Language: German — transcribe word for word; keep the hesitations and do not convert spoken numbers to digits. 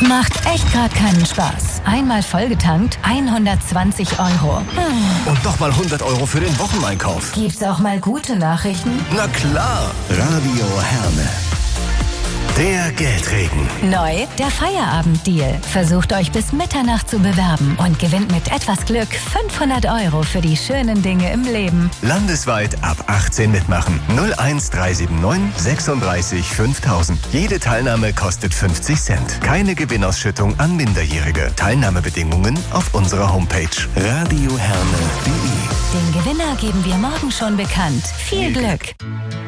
Macht echt gerade keinen Spaß. Einmal vollgetankt, hundertzwanzig Euro. Hm. Und nochmal hundert Euro für den Wocheneinkauf. Gibt's auch mal gute Nachrichten? Na klar. Radio Herne. Der Geldregen. Neu, der Feierabenddeal. Versucht euch bis Mitternacht zu bewerben und gewinnt mit etwas Glück fünfhundert Euro für die schönen Dinge im Leben. Landesweit ab achtzehn mitmachen. null eins drei sieben neun sechsunddreißig fünftausend. Jede Teilnahme kostet fünfzig Cent. Keine Gewinnausschüttung an Minderjährige. Teilnahmebedingungen auf unserer Homepage radioherne punkt de. Den Gewinner geben wir morgen schon bekannt. Viel Glück!